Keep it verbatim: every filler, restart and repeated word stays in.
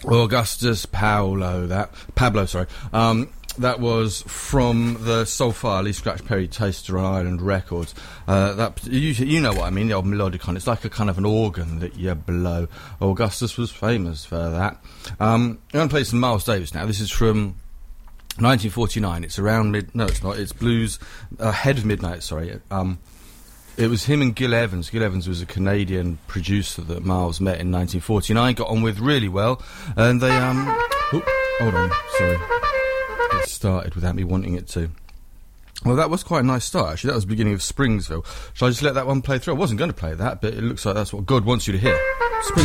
Augustus Paolo, that Pablo, sorry. Um, that was from the Soulfire Lee Scratch Perry Taster Island Records. Uh, that you, you know what I mean, the old melodicon. It's like a kind of an organ that you blow. Augustus was famous for that. Um, I'm going to play some Miles Davis now. This is from nineteen forty-nine. It's around mid. No, it's not. It's blues ahead of midnight. Sorry. Um, it was him and Gil Evans. Gil Evans was a Canadian producer that Miles met in nineteen forty-nine. Got on with really well, and they um. Oh, hold on. Sorry. It started without me wanting it to. Well, that was quite a nice start, actually. That was the beginning of Springsville. Shall I just let that one play through? I wasn't going to play that, but it looks like that's what God wants you to hear. Spring.